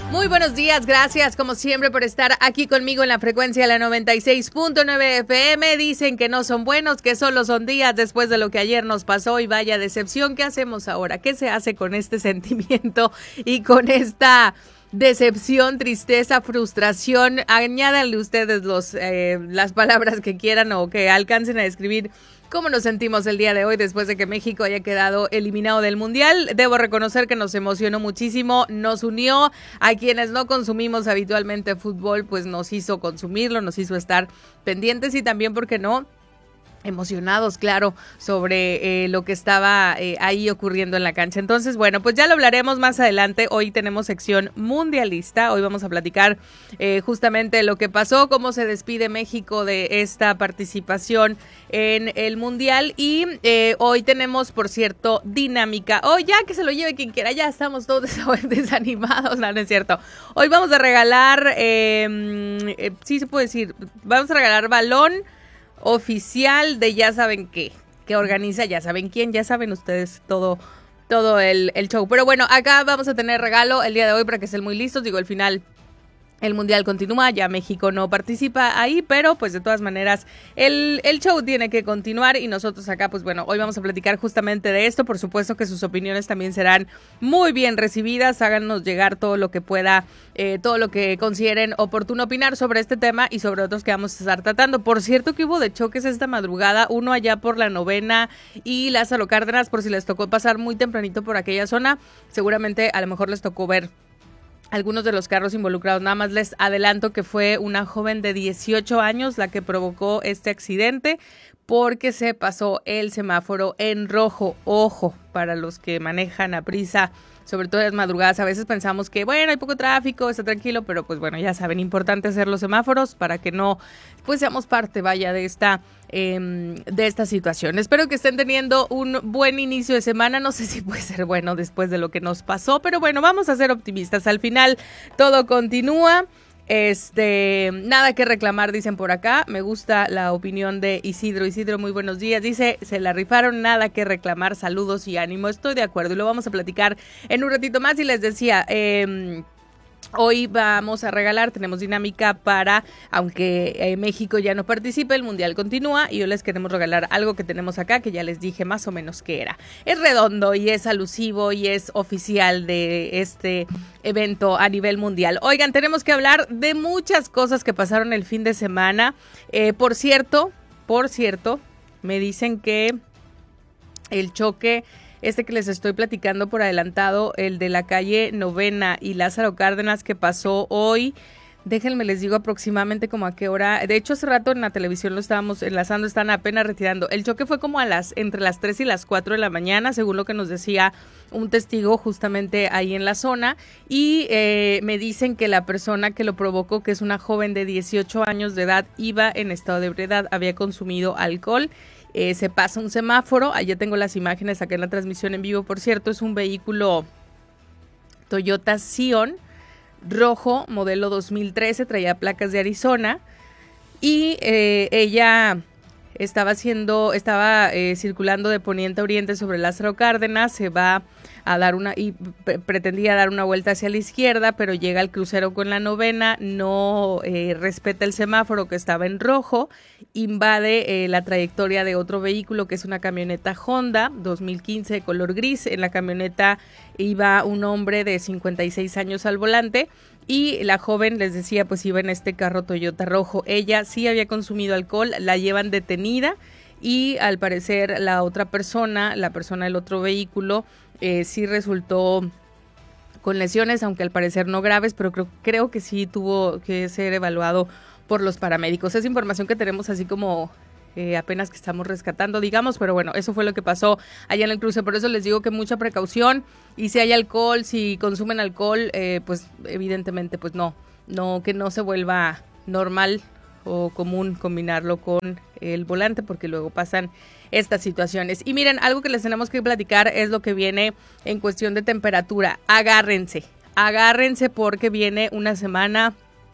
Muy buenos días, gracias como siempre por estar aquí conmigo en la frecuencia de la 96.9 FM. Dicen que no son buenos, que solo son días después de lo que ayer nos pasó y vaya decepción. ¿Qué hacemos ahora? ¿Qué se hace con este sentimiento y con esta decepción, tristeza, frustración? Añádanle ustedes las palabras que quieran o que alcancen a describir cómo nos sentimos el día de hoy después de que México haya quedado eliminado del Mundial. Debo reconocer que nos emocionó muchísimo, nos unió a quienes no consumimos habitualmente fútbol, pues nos hizo consumirlo, nos hizo estar pendientes y también, ¿por qué no?, emocionados, claro, sobre lo que estaba ahí ocurriendo en la cancha. Entonces, bueno, pues ya lo hablaremos más adelante. Hoy tenemos sección mundialista. Hoy vamos a platicar justamente lo que pasó, cómo se despide México de esta participación en el Mundial. Y hoy tenemos, por cierto, dinámica. Hoy ya que se lo lleve quien quiera, ya estamos todos desanimados. No, no es cierto. Hoy vamos a regalar, sí se puede decir, vamos a regalar balón oficial de ya saben qué, que organiza ya saben quién, ya saben ustedes todo el show. Pero bueno, acá vamos a tener regalo el día de hoy para que estén muy listos. Digo, al final el Mundial continúa, ya México no participa ahí, pero pues de todas maneras el show tiene que continuar y nosotros acá, pues bueno, hoy vamos a platicar justamente de esto. Por supuesto que sus opiniones también serán muy bien recibidas, háganos llegar todo lo que pueda, todo lo que consideren oportuno opinar sobre este tema y sobre otros que vamos a estar tratando. Por cierto que hubo de choques esta madrugada, uno allá por la Novena y Lázaro Cárdenas, por si les tocó pasar muy tempranito por aquella zona, seguramente a lo mejor les tocó ver algunos de los carros involucrados. Nada más les adelanto que fue una joven de 18 años la que provocó este accidente porque se pasó el semáforo en rojo. Ojo, para los que manejan a prisa, sobre todo en las madrugadas, a veces pensamos que bueno, hay poco tráfico, está tranquilo, pero pues bueno, ya saben, importante hacer los semáforos para que no, pues seamos parte, vaya, de esta situación. Espero que estén teniendo un buen inicio de semana. No sé si puede ser bueno después de lo que nos pasó, pero bueno, vamos a ser optimistas. Al final todo continúa. Nada que reclamar, dicen por acá. Me gusta la opinión de Isidro. Isidro, muy buenos días. Dice, se la rifaron, nada que reclamar, saludos y ánimo. Estoy de acuerdo y lo vamos a platicar en un ratito más. Y les decía, hoy vamos a regalar, tenemos dinámica para, aunque México ya no participe, el Mundial continúa y hoy les queremos regalar algo que tenemos acá, que ya les dije más o menos qué era. Es redondo y es alusivo y es oficial de este evento a nivel mundial. Oigan, tenemos que hablar de muchas cosas que pasaron el fin de semana. Por cierto, me dicen que el choque que les estoy platicando por adelantado, el de la calle Novena y Lázaro Cárdenas que pasó hoy, déjenme les digo aproximadamente como a qué hora. De hecho, hace rato en la televisión lo estábamos enlazando, están apenas retirando. El choque fue como entre las 3 y las 4 de la mañana, según lo que nos decía un testigo justamente ahí en la zona. Y me dicen que la persona que lo provocó, que es una joven de 18 años de edad, iba en estado de ebriedad, había consumido alcohol. Se pasa un semáforo, allá tengo las imágenes acá en la transmisión en vivo, por cierto, es un vehículo Toyota Scion rojo, modelo 2013, traía placas de Arizona y ella estaba circulando de poniente a oriente sobre Lázaro Cárdenas, se va a dar pretendía dar una vuelta hacia la izquierda, pero llega al crucero con la Novena, no respeta el semáforo que estaba en rojo, invade la trayectoria de otro vehículo que es una camioneta Honda 2015 de color gris. En la camioneta iba un hombre de 56 años al volante y la joven, les decía, pues iba en este carro Toyota rojo. Ella sí había consumido alcohol, la llevan detenida y al parecer la persona del otro vehículo sí resultó con lesiones, aunque al parecer no graves, pero creo que sí tuvo que ser evaluado por los paramédicos. Es información que tenemos así como apenas que estamos rescatando, digamos, pero bueno, eso fue lo que pasó allá en el cruce. Por eso les digo que mucha precaución, y si hay alcohol, si consumen alcohol, pues evidentemente pues no, que no se vuelva normal o común combinarlo con el volante, porque luego pasan estas situaciones. Y miren, algo que les tenemos que platicar es lo que viene en cuestión de temperatura. Agárrense porque viene una semana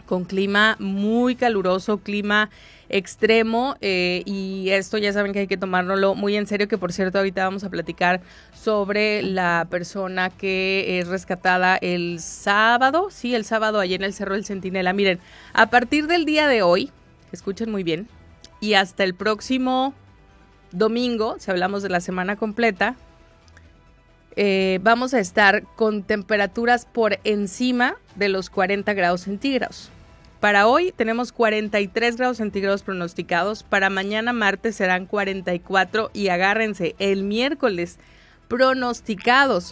con clima muy caluroso, clima extremo, y esto ya saben que hay que tomárnoslo muy en serio, que por cierto ahorita vamos a platicar sobre la persona que es rescatada el sábado allí en el Cerro del Centinela. Miren, a partir del día de hoy, escuchen muy bien, y hasta el próximo domingo, si hablamos de la semana completa, vamos a estar con temperaturas por encima de los 40 grados centígrados. Para hoy tenemos 43 grados centígrados pronosticados, para mañana martes serán 44 y agárrense, el miércoles pronosticados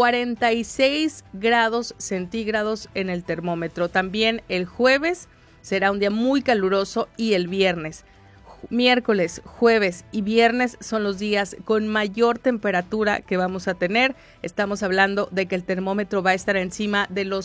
46 grados centígrados en el termómetro. También el jueves será un día muy caluroso y el viernes. Miércoles, jueves y viernes son los días con mayor temperatura que vamos a tener. Estamos hablando de que el termómetro va a estar encima de los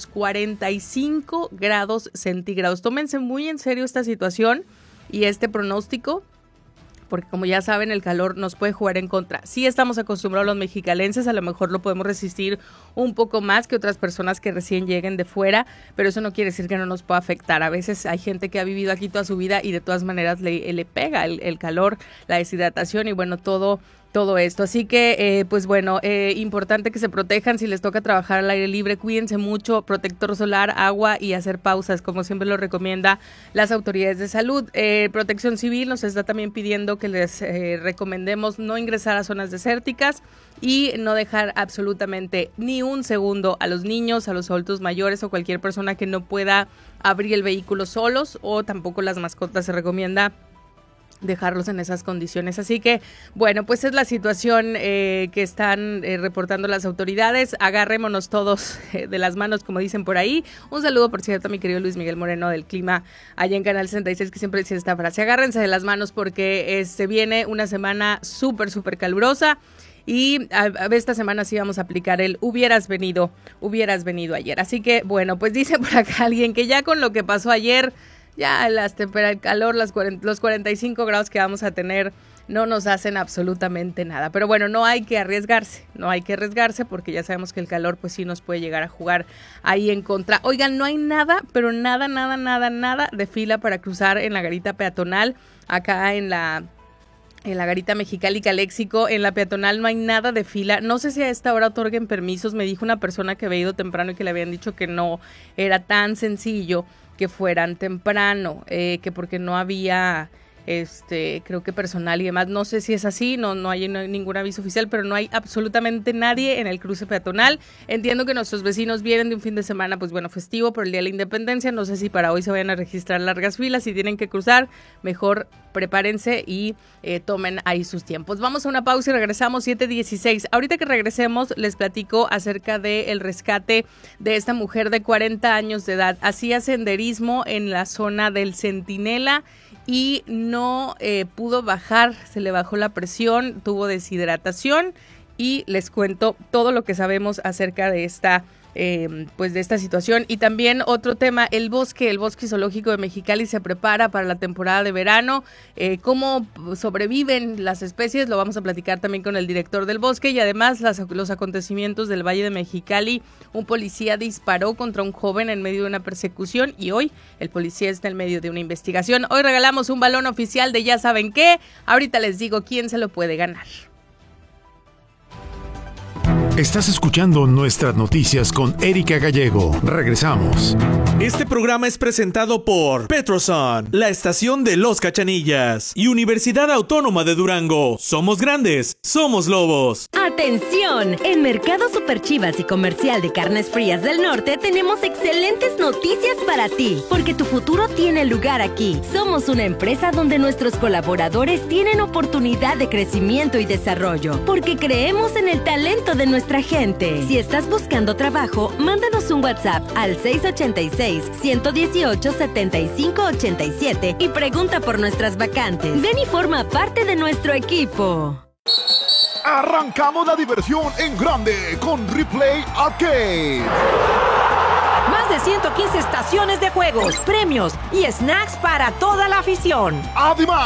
45 grados centígrados. Tómense muy en serio esta situación y este pronóstico, porque como ya saben, el calor nos puede jugar en contra. Sí estamos acostumbrados los mexicalenses, a lo mejor lo podemos resistir un poco más que otras personas que recién lleguen de fuera, pero eso no quiere decir que no nos pueda afectar. A veces hay gente que ha vivido aquí toda su vida y de todas maneras le pega el calor, la deshidratación y bueno, todo esto. Así que, importante que se protejan. Si les toca trabajar al aire libre, cuídense mucho, protector solar, agua y hacer pausas, como siempre lo recomienda las autoridades de salud. Protección Civil nos está también pidiendo que les recomendemos no ingresar a zonas desérticas y no dejar absolutamente ni un segundo a los niños, a los adultos mayores o cualquier persona que no pueda abrir el vehículo solos, o tampoco las mascotas se recomienda dejarlos en esas condiciones. Así que, bueno, pues es la situación que están reportando las autoridades. Agarrémonos todos de las manos, como dicen por ahí. Un saludo, por cierto, a mi querido Luis Miguel Moreno del Clima, allá en Canal 66, que siempre dice esta frase: agárrense de las manos porque se viene una semana súper calurosa. Y esta semana sí vamos a aplicar el hubieras venido ayer. Así que, bueno, pues dice por acá alguien que ya con lo que pasó ayer, ya el calor, los 45 grados que vamos a tener no nos hacen absolutamente nada. Pero bueno, no hay que arriesgarse porque ya sabemos que el calor pues sí nos puede llegar a jugar ahí en contra. Oigan, no hay nada, pero nada de fila para cruzar en la garita peatonal, acá en la garita Mexicali-Caléxico. En la peatonal no hay nada de fila. No sé si a esta hora otorguen permisos. Me dijo una persona que había ido temprano y que le habían dicho que no era tan sencillo que fueran temprano, que porque no había creo que personal y demás. No sé si es así, no hay ningún aviso oficial, pero no hay absolutamente nadie en el cruce peatonal. Entiendo que nuestros vecinos vienen de un fin de semana, pues bueno, festivo por el Día de la Independencia. No sé si para hoy se vayan a registrar largas filas. Si tienen que cruzar, mejor prepárense y tomen ahí sus tiempos. Vamos a una pausa y regresamos 7:16. Ahorita que regresemos les platico acerca del rescate de esta mujer de 40 años de edad. Hacía senderismo en la zona del Centinela y no pudo bajar, se le bajó la presión, tuvo deshidratación y les cuento todo lo que sabemos acerca de esta de esta situación. Y también otro tema, el bosque zoológico de Mexicali se prepara para la temporada de verano. Cómo sobreviven las especies, lo vamos a platicar también con el director del bosque, y además los acontecimientos del Valle de Mexicali. Un policía disparó contra un joven en medio de una persecución y hoy el policía está en medio de una investigación. Hoy regalamos un balón oficial de ya saben qué. Ahorita les digo quién se lo puede ganar. Estás escuchando Nuestras Noticias con Erika Gallego. Regresamos. Este programa es presentado por Petroson, la estación de Los Cachanillas, y Universidad Autónoma de Durango. Somos grandes, somos lobos. ¡Atención! En Mercado Super Chivas y Comercial de Carnes Frías del Norte tenemos excelentes noticias para ti, porque tu futuro tiene lugar aquí. Somos una empresa donde nuestros colaboradores tienen oportunidad de crecimiento y desarrollo, porque creemos en el talento de nuestra gente. Si estás buscando trabajo, mándanos un WhatsApp al 686-118-7587 y pregunta por nuestras vacantes. Ven y forma parte de nuestro equipo. Arrancamos la diversión en grande con Replay Arcade. Más de 115 estaciones de juegos, premios y snacks para toda la afición. Además,